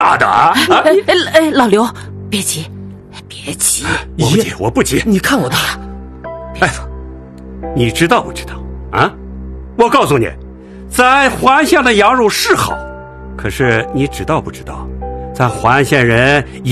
大的啊！ 老刘，别急，别急， 我不急。 你看我的， 你知道不知道啊？我告诉你，咱环县的羊肉是好，可是你知道不知道，咱环县人